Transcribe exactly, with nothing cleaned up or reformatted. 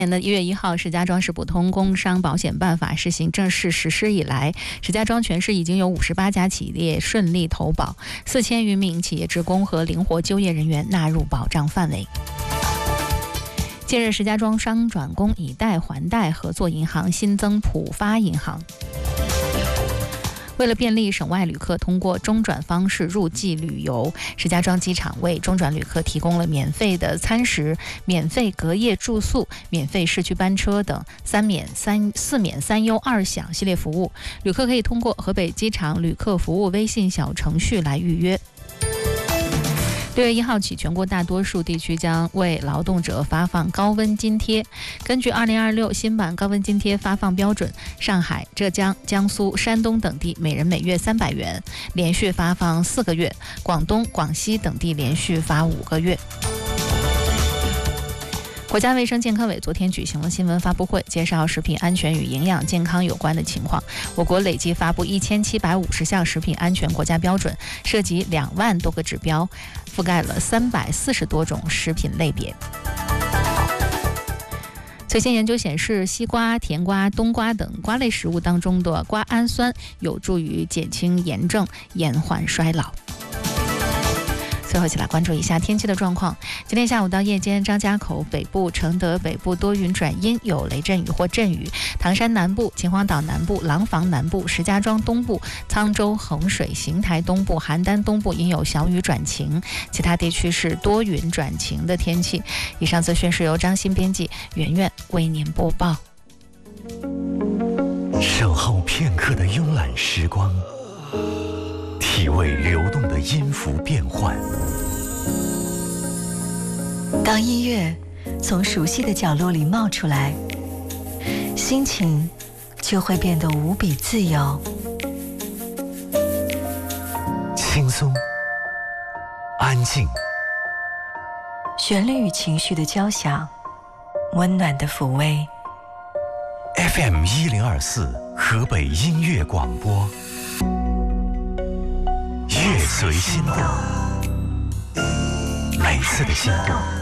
年的一月一号，石家庄市普通工商保险办法试行正式实施以来，石家庄全市已经有五十八家企业顺利投保，四千余名企业职工和灵活就业人员纳入保障范围。近日，石家庄商转工以贷还贷合作银行新增浦发银行。为了便利省外旅客通过中转方式入境旅游，石家庄机场为中转旅客提供了免费的餐食、免费隔夜住宿、免费市区班车等三免三四免三优二享系列服务。旅客可以通过河北机场旅客服务微信小程序来预约。六月一号起，全国大多数地区将为劳动者发放高温津贴。根据二零二六新版高温津贴发放标准，上海、浙江、江苏、山东等地每人每月三百元，连续发放四个月；广东、广西等地连续发五个月。国家卫生健康委昨天举行了新闻发布会，介绍食品安全与营养健康有关的情况。我国累计发布一千七百五十项食品安全国家标准，涉及两万多个指标，覆盖了三百四十多种食品类别。最新研究显示，西瓜、甜瓜、冬瓜等瓜类食物当中的瓜氨酸有助于减轻炎症、延缓衰老。最后一起来关注一下天气的状况。今天下午到夜间，张家口北部、承德北部多云转阴，有雷阵雨或阵雨；唐山南部、秦皇岛南部、廊坊南部、石家庄东部、沧州、衡水、邢台东部、邯郸东部应有小雨转晴，其他地区是多云转晴的天气。以上资讯是由张欣编辑，圆圆为您播报。 守候片刻的慵懒时光，体味流动的音符变换。 当音乐从熟悉的角落里冒出来，心情就会变得无比自由。 轻松，安静， 旋律与情绪的交响，温暖的抚慰。 F M 一零二四，河北音乐广播。乐随心动，每次的心动